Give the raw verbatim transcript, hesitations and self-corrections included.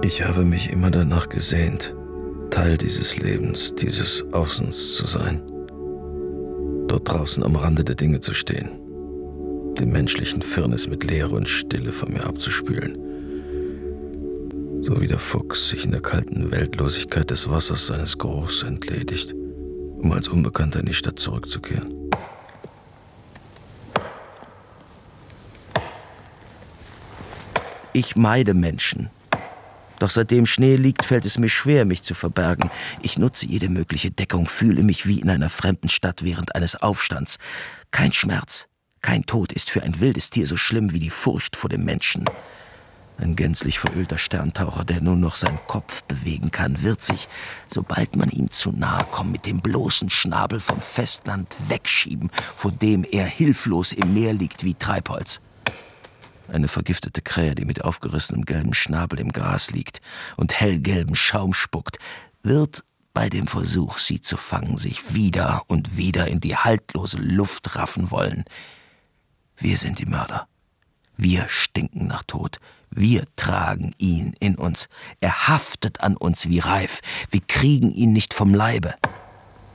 Ich habe mich immer danach gesehnt, Teil dieses Lebens, dieses Außens zu sein. Dort draußen am Rande der Dinge zu stehen, den menschlichen Firnis mit Leere und Stille von mir abzuspülen. So wie der Fuchs sich in der kalten Weltlosigkeit des Wassers seines Geruchs entledigt, um als Unbekannter in die Stadt zurückzukehren. Ich meide Menschen. Doch seitdem Schnee liegt, fällt es mir schwer, mich zu verbergen. Ich nutze jede mögliche Deckung, fühle mich wie in einer fremden Stadt während eines Aufstands. Kein Schmerz, kein Tod ist für ein wildes Tier so schlimm wie die Furcht vor dem Menschen. Ein gänzlich verölter Sterntaucher, der nur noch seinen Kopf bewegen kann, wird sich, sobald man ihm zu nahe kommt, mit dem bloßen Schnabel vom Festland wegschieben, vor dem er hilflos im Meer liegt wie Treibholz. Eine vergiftete Krähe, die mit aufgerissenem gelbem Schnabel im Gras liegt und hellgelben Schaum spuckt, wird bei dem Versuch, sie zu fangen, sich wieder und wieder in die haltlose Luft raffen wollen. Wir sind die Mörder. Wir stinken nach Tod. Wir tragen ihn in uns. Er haftet an uns wie Reif. Wir kriegen ihn nicht vom Leibe.